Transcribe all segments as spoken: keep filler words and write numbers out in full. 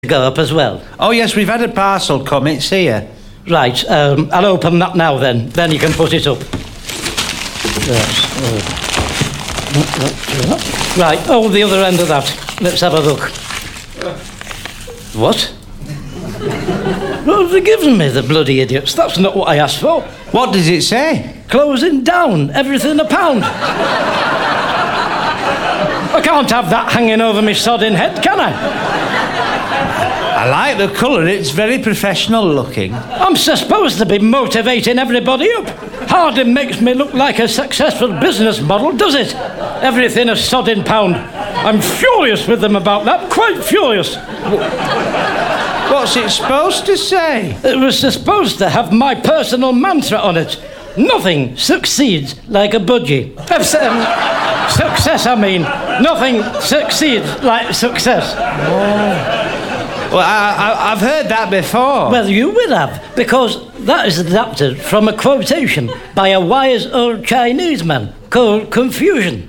go up as well? Oh, yes, we've had a parcel come. It's here. Right, um, I'll open that now then. Then you can put it up. Yes. Uh, right, oh, the other end of that. Let's have a look. What? What have they given me, the bloody idiots? That's not what I asked for. What does it say? Closing down, everything a pound. I can't have that hanging over me sodding head, can I? I like the colour, it's very professional looking. I'm supposed to be motivating everybody up. Hardly makes me look like a successful business model, does it? Everything a sodding pound. I'm furious with them about that, quite furious. What's it supposed to say? It was supposed to have my personal mantra on it. Nothing succeeds like a budgie. Um, success, I mean. Nothing succeeds like success. Oh. Well, I, I, I've heard that before. Well, you will have, because that is adapted from a quotation by a wise old Chinese man called Confucius.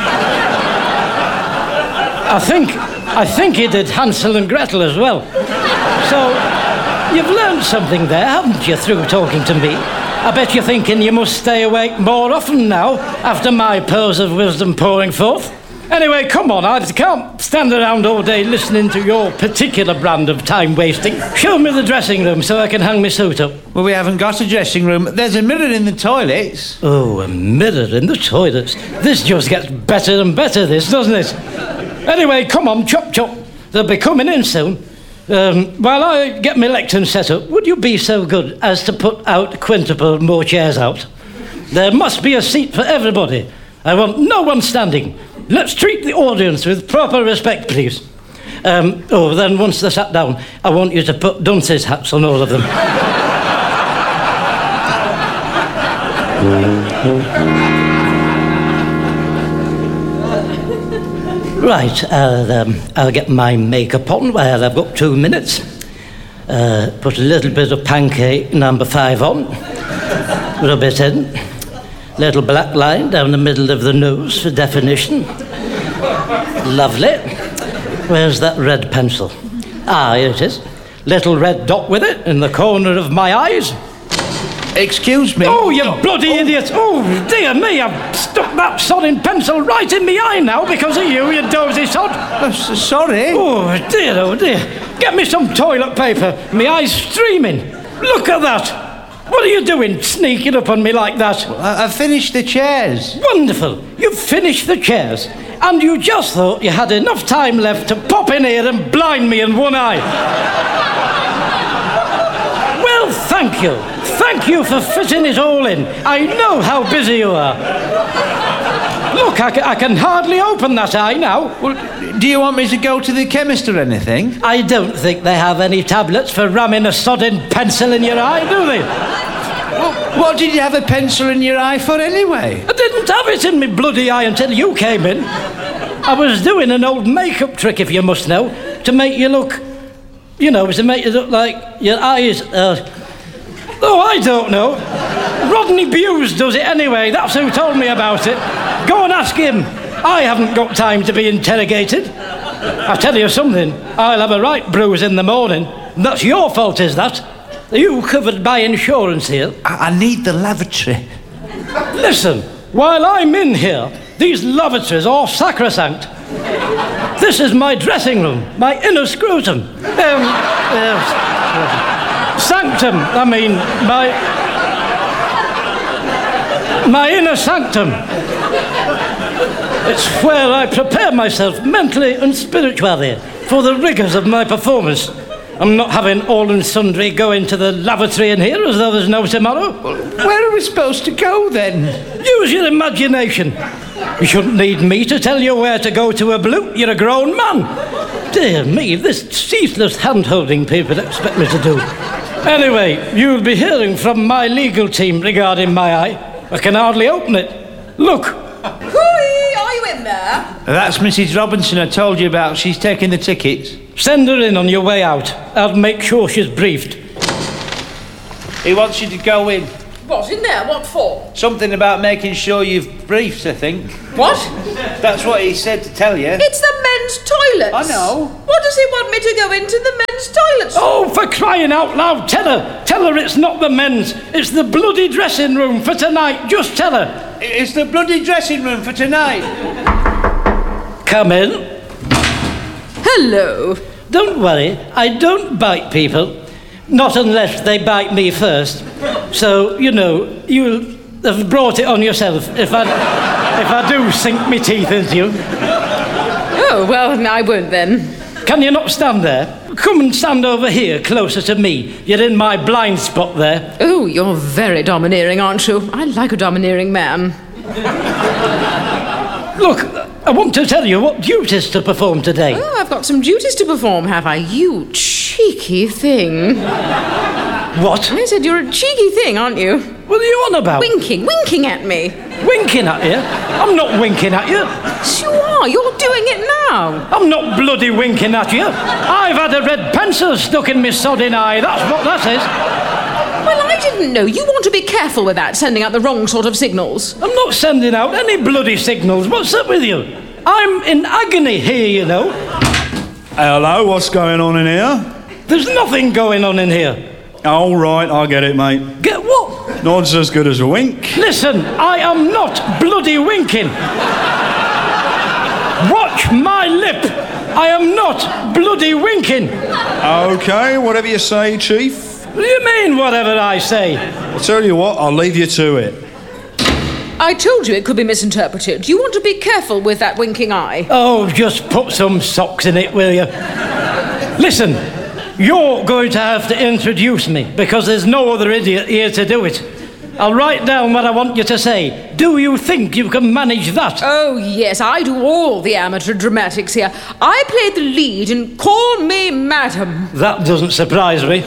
I think, I think he did Hansel and Gretel as well. So, you've learned something there, haven't you, through talking to me? I bet you're thinking you must stay awake more often now, after my pearls of wisdom pouring forth. Anyway, come on, I can't stand around all day listening to your particular brand of time-wasting. Show me the dressing room so I can hang my suit up. Well, we haven't got a dressing room. There's a mirror in the toilets. Oh, a mirror in the toilets. This just gets better and better, this, doesn't it? Anyway, come on, chop chop. They'll be coming in soon. Um, while I get my lectern set up, would you be so good as to put out quintuple more chairs out? There must be a seat for everybody. I want no one standing. Let's treat the audience with proper respect, please. Um, oh, then once they're sat down, I want you to put dunce's hats on all of them. Right, I'll, um, I'll get my makeup on while I've got two minutes. Uh, put a little bit of pancake number five on. Rub it in. Little black line down the middle of the nose for definition. Lovely. Where's that red pencil? Ah, here it is. Little red dot with it in the corner of my eyes. Excuse me. Oh, you bloody oh. idiot. Oh, dear me, I've stuck that sodding pencil right in my eye now because of you, you dozy sod. Oh, s- sorry. Oh, dear, oh, dear. Get me some toilet paper. My eye's streaming. Look at that. What are you doing, sneaking up on me like that? Well, I- I've finished the chairs. Wonderful. You've finished the chairs. And you just thought you had enough time left to pop in here and blind me in one eye. Well, thank you. Thank you for fitting it all in. I know how busy you are. Look, I, ca- I can hardly open that eye now. Well, do you want me to go to the chemist or anything? I don't think they have any tablets for ramming a sodding pencil in your eye, do they? Well, what did you have a pencil in your eye for anyway? I didn't have it in my bloody eye until you came in. I was doing an old makeup trick, if you must know, to make you look, you know, to make you look like your eyes... Uh, oh, I don't know. Rodney Bewes does it anyway. That's who told me about it. Go and ask him. I haven't got time to be interrogated. I tell you something, I'll have a right bruise in the morning. And that's your fault, is that? Are you covered by insurance here? I, I need the lavatory. Listen, while I'm in here, these lavatories are sacrosanct. This is my dressing room, my inner scrotum. Um, uh, sanctum, I mean, my... My inner sanctum. It's where I prepare myself mentally and spiritually for the rigours of my performance. I'm not having all and sundry go into the lavatory in here as though there's no tomorrow. Where are we supposed to go then? Use your imagination. You shouldn't need me to tell you where to go to a bloot. You're a grown man. Dear me, this ceaseless hand-holding people expect me to do. Anyway, you'll be hearing from my legal team regarding my eye. I can hardly open it. Look. Hooey, are you in there? That's Missus Robinson I told you about. She's taking the tickets. Send her in on your way out. I'll make sure she's briefed. He wants you to go in. What, in there? What for? Something about making sure you've briefed, I think. What? That's what he said to tell you. It's the men's toilets. I know. What does he want me to go into the men's toilets? Oh, for crying out loud, tell her. Tell her it's not the men's. It's the bloody dressing room for tonight. Just tell her. It's the bloody dressing room for tonight. Come in. Hello. Don't worry, I don't bite people. Not unless they bite me first. So, you know, you'll have brought it on yourself if I, if I do sink my teeth into you. Oh, well, I won't then. Can you not stand there? Come and stand over here, closer to me. You're in my blind spot there. Oh, you're very domineering, aren't you? I like a domineering man. Look, I want to tell you what duties to perform today. Oh, I've got some duties to perform, have I? You cheeky thing. What? I said you're a cheeky thing, aren't you? What are you on about? Winking, winking at me. Winking at you? I'm not winking at you. Yes, you are. You're doing it now. I'm not bloody winking at you. I've had a red pencil stuck in my sodding eye. That's what that is. Well, I didn't know. You want to be careful with that, sending out the wrong sort of signals. I'm not sending out any bloody signals. What's up with you? I'm in agony here, you know. Hello, what's going on in here? There's nothing going on in here. All right, I get it, mate. Get what? Nod's as good as a wink. Listen, I am not bloody winking. Watch my lip. I am not bloody winking. Okay, whatever you say, Chief. What do you mean, whatever I say? I'll tell you what, I'll leave you to it. I told you it could be misinterpreted. You want to be careful with that winking eye. Oh, just put some socks in it, will you? Listen, you're going to have to introduce me, because there's no other idiot here to do it. I'll write down what I want you to say. Do you think you can manage that? Oh, yes, I do all the amateur dramatics here. I played the lead in Call Me Madam. That doesn't surprise me.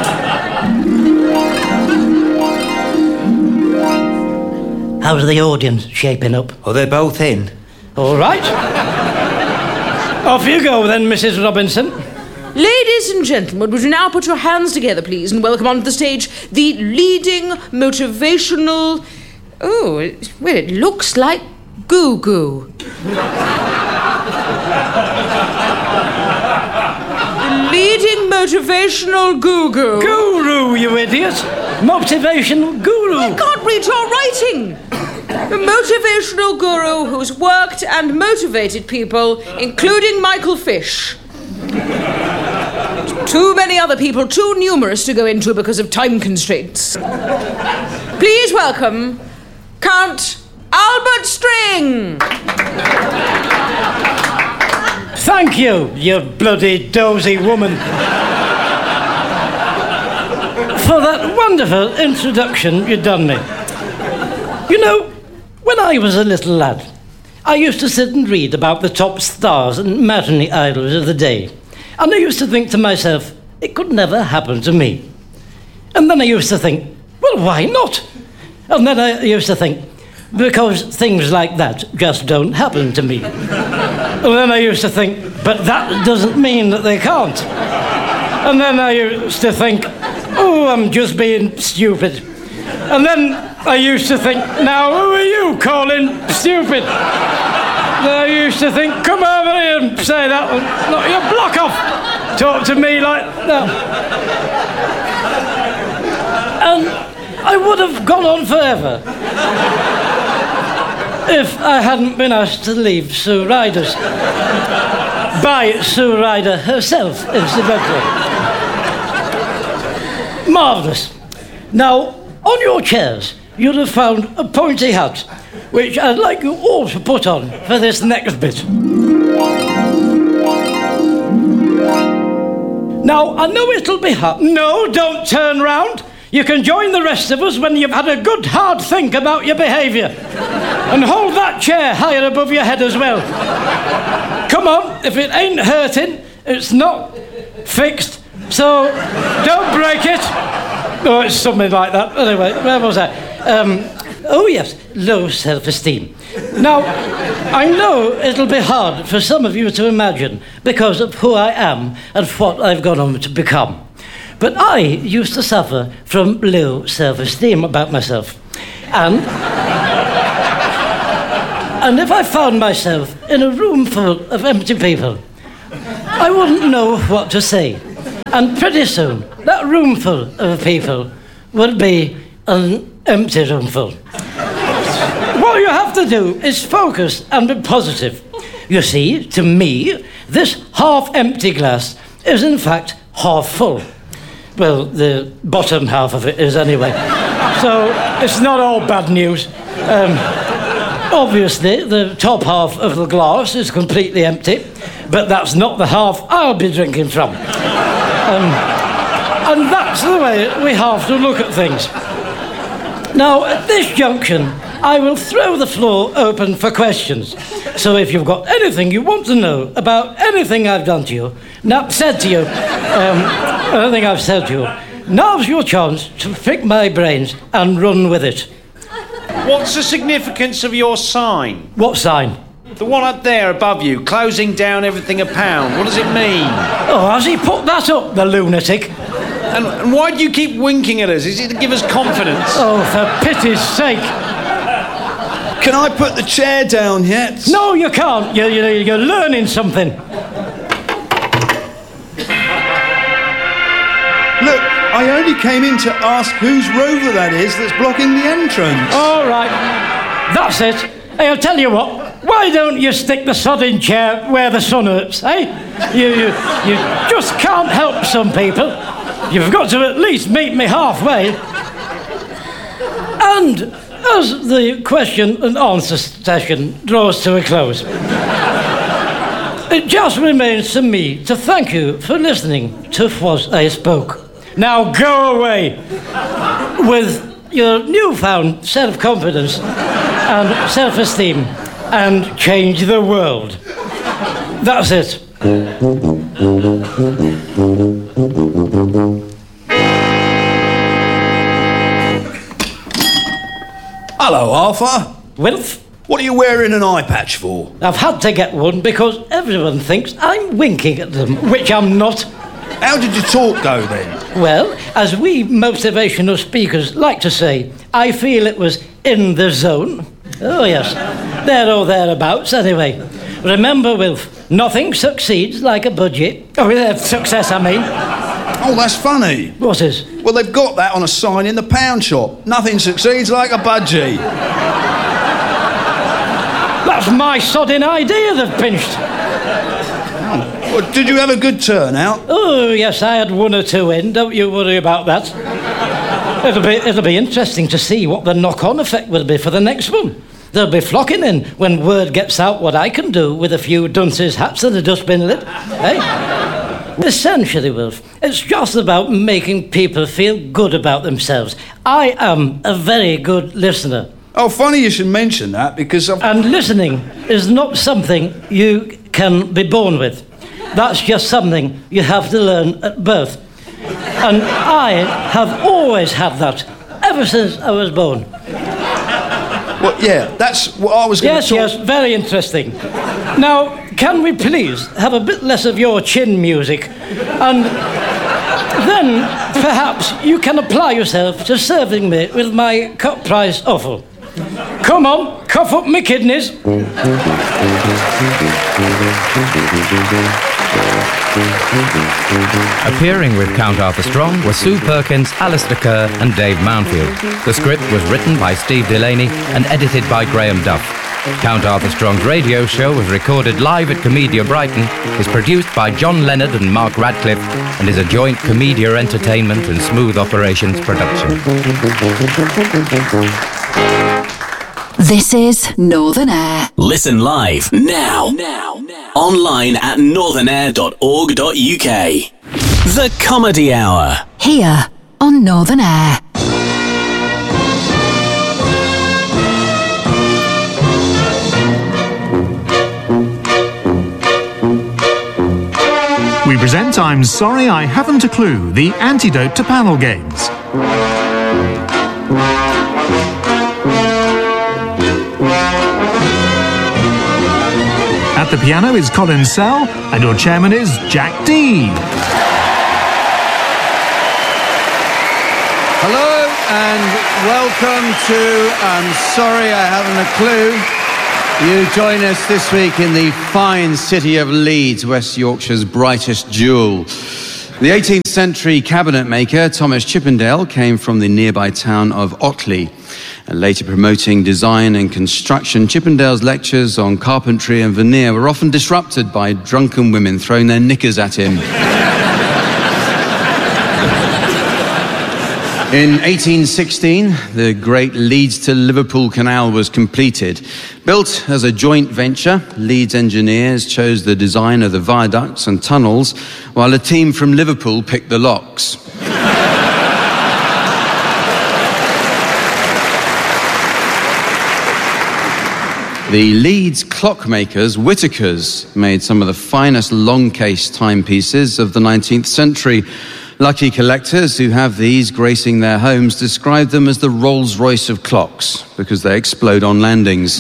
How's the audience shaping up? Are they both in? All right. Off you go then, Missus Robinson. Ladies and gentlemen, would you now put your hands together, please, and welcome onto the stage the leading motivational... Oh, it, well, it looks like Goo Goo. The leading motivational Goo Goo. Guru, you idiot. Motivational guru. I can't read your writing. A motivational guru who's worked and motivated people, including Michael Fish. Too many other people, too numerous to go into because of time constraints. Please welcome Count Albert String. Thank you, you bloody dozy woman, for that wonderful introduction you've done me. You know, when I was a little lad, I used to sit and read about the top stars and matinee idols of the day. And I used to think to myself, it could never happen to me. And then I used to think, well, why not? And then I used to think, because things like that just don't happen to me. And then I used to think, but that doesn't mean that they can't. And then I used to think, oh, I'm just being stupid. And then I used to think, now who are you calling stupid? And I used to think, come over here and say that one. No, you block off. Talk to me like that. And I would have gone on forever if I hadn't been asked to leave Sue Ryder's. By Sue Ryder herself, incidentally. Marvellous. Now, on your chairs, you'd have found a pointy hat, which I'd like you all to put on for this next bit. Now, I know it'll be hard. No, don't turn round. You can join the rest of us when you've had a good hard think about your behaviour. And hold that chair higher above your head as well. Come on, if it ain't hurting, it's not fixed, so don't break it. Oh, it's something like that. Anyway, where was I? Um, oh, yes, low self-esteem. Now, I know it'll be hard for some of you to imagine because of who I am and what I've gone on to become. But I used to suffer from low self-esteem about myself. And... and if I found myself in a room full of empty people, I wouldn't know what to say. And pretty soon, that room full of people would be an empty room full. What you have to do is focus and be positive. You see, to me, this half-empty glass is in fact half full. Well, the bottom half of it is anyway. So it's not all bad news. Um, obviously, the top half of the glass is completely empty, but that's not the half I'll be drinking from. Um, and that's the way we have to look at things. Now, at this junction, I will throw the floor open for questions. So if you've got anything you want to know about anything I've done to you, not said to you, um, anything I've said to you, now's your chance to pick my brains and run with it. What's the significance of your sign? What sign? The one up there above you, closing down everything a pound. What does it mean? Oh, has he put that up, the lunatic? And, and why do you keep winking at us? Is it to give us confidence? Oh, for pity's sake. Can I put the chair down yet? No, you can't. You're, you're, you're learning something. Look, I only came in to ask whose rover that is that's blocking the entrance. All right. That's it. Hey, I'll tell you what. Why don't you stick the sodding chair where the sun hurts, eh? You, you, you just can't help some people. You've got to at least meet me halfway. And as the question and answer session draws to a close, it just remains to me to thank you for listening to what I spoke. Now go away with your newfound self-confidence and self-esteem and change the world. That's it. Hello, Arthur. Wilf, What are you wearing an eye patch for? I've had to get one because everyone thinks I'm winking at them, which I'm not. How did your talk go then? Well, as we motivational speakers like to say, I feel it was in the zone. Oh, yes. There or thereabouts, anyway. Remember, Wilf, nothing succeeds like a budget. Oh, yeah, success, I mean. Oh, that's funny. What is? Well, they've got that on a sign in the pound shop. Nothing succeeds like a budgie. That's my sodding idea they've pinched. Well, did you have a good turnout? Oh, yes, I had one or two in. Don't you worry about that. It'll be, it'll be interesting to see what the knock-on effect will be for the next one. They'll be flocking in when word gets out what I can do with a few dunces' hats and a dustbin lid. Eh? Essentially, Wilf, it's just about making people feel good about themselves. I am a very good listener. Oh, funny you should mention that because I've... And listening is not something you can be born with. That's just something you have to learn at birth. And I have always had that, ever since I was born. Well, yeah, that's what I was going Yes, to talk... yes, very interesting. Now, can we please have a bit less of your chin music? And then, perhaps, you can apply yourself to serving me with my cut price offal. Come on, cough up my kidneys. Appearing with Count Arthur Strong were Sue Perkins, Alistair Kerr and Dave Mountfield. The script was written by Steve Delaney and edited by Graham Duff. Count Arthur Strong's radio show was recorded live at Comedia Brighton, is produced by John Leonard and Mark Radcliffe, and is a joint Comedia Entertainment and Smooth Operations production. This is Northern Air. Listen live now, now, now. Online at northernair dot org dot U K. The Comedy Hour. Here on Northern Air. We present I'm Sorry I Haven't a Clue, the antidote to panel games. At the piano is Colin Sell, and your chairman is Jack D. Hello and welcome to I'm Sorry I Haven't a Clue. You join us this week in the fine city of Leeds, West Yorkshire's brightest jewel. The eighteenth century cabinet maker Thomas Chippendale came from the nearby town of Otley. And later promoting design and construction, Chippendale's lectures on carpentry and veneer were often disrupted by drunken women throwing their knickers at him. In eighteen sixteen, the Great Leeds to Liverpool Canal was completed. Built as a joint venture, Leeds engineers chose the design of the viaducts and tunnels, while a team from Liverpool picked the locks. The Leeds clockmakers, Whitakers, made some of the finest long-case timepieces of the nineteenth century. Lucky collectors who have these gracing their homes describe them as the Rolls-Royce of clocks because they explode on landings.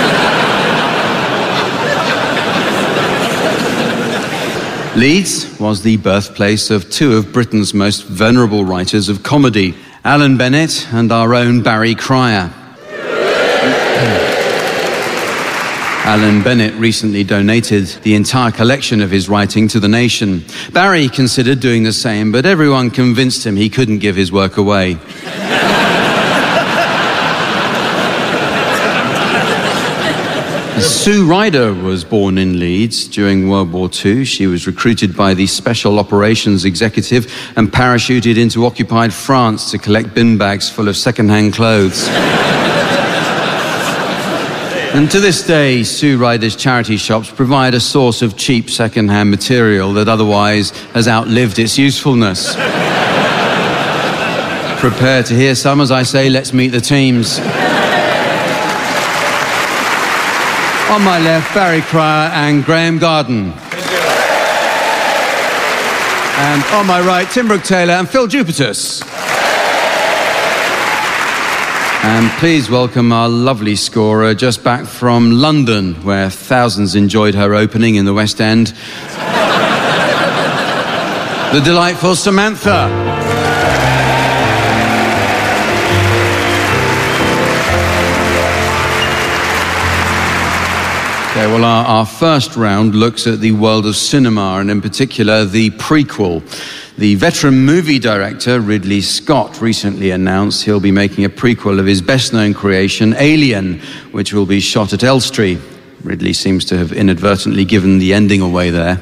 Leeds was the birthplace of two of Britain's most venerable writers of comedy, Alan Bennett and our own Barry Cryer. Alan Bennett recently donated the entire collection of his writing to the nation. Barry considered doing the same, but everyone convinced him he couldn't give his work away. Sue Ryder was born in Leeds during World War Two. She was recruited by the Special Operations Executive and parachuted into occupied France to collect bin bags full of second-hand clothes. And to this day, Sue Ryder's charity shops provide a source of cheap second-hand material that otherwise has outlived its usefulness. Prepare to hear some as I say, let's meet the teams. On my left, Barry Cryer and Graham Garden. And on my right, Tim Brooke-Taylor and Phil Jupitus. And please welcome our lovely scorer just back from London, where thousands enjoyed her opening in the West End. The delightful Samantha. Okay, well, our, our first round looks at the world of cinema, and in particular, the prequel. The veteran movie director, Ridley Scott, recently announced he'll be making a prequel of his best-known creation, Alien, which will be shot at Elstree. Ridley seems to have inadvertently given the ending away there.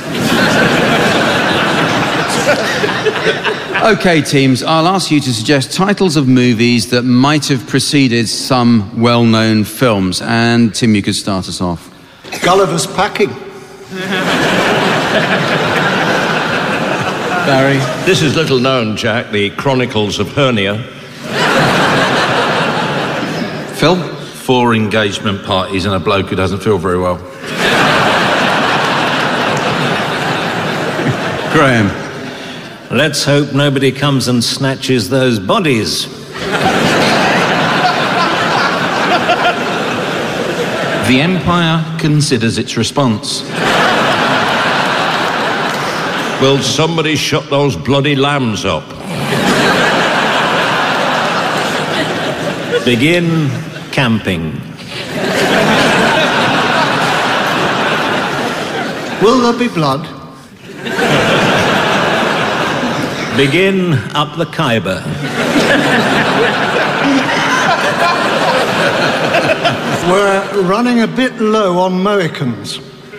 Okay, teams, I'll ask you to suggest titles of movies that might have preceded some well-known films. And, Tim, you could start us off. Gulliver's Packing. Barry? This is little known, Jack, the Chronicles of Hernia. Phil? Four engagement parties and a bloke who doesn't feel very well. Graham? Let's hope nobody comes and snatches those bodies. The Empire considers its response. Will somebody shut those bloody lambs up? Begin camping. Will there be blood? Begin up the Khyber. We're running a bit low on Mohicans.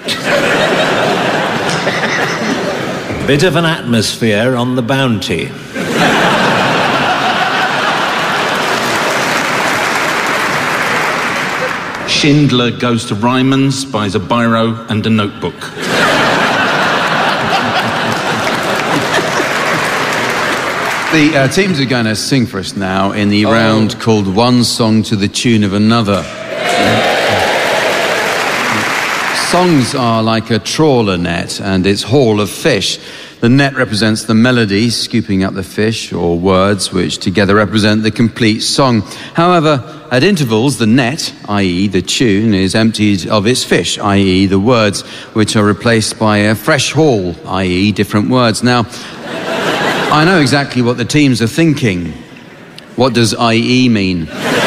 Bit of an atmosphere on the Bounty. Schindler goes to Ryman's, buys a biro and a notebook. The uh, teams are going to sing for us now in the oh. round called One Song to the Tune of Another. Songs are like a trawler net and its haul of fish. The net represents the melody, scooping up the fish, or words which together represent the complete song. However, at intervals, the net, that is the tune, is emptied of its fish, that is the words, which are replaced by a fresh haul, that is different words. Now, I know exactly what the teams are thinking. What does I E mean?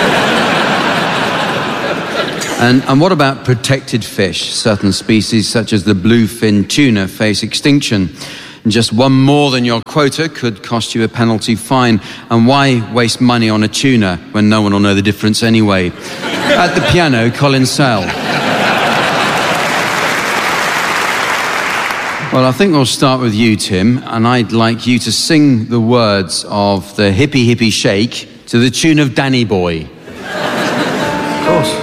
and, and what about protected fish? Certain species, such as the bluefin tuna, face extinction. And just one more than your quota could cost you a penalty fine. And why waste money on a tuna when no one will know the difference anyway? At the piano, Colin Sell. Well, I think we'll start with you, Tim, and I'd like you to sing the words of the Hippie Hippie Shake to the tune of Danny Boy. Of course.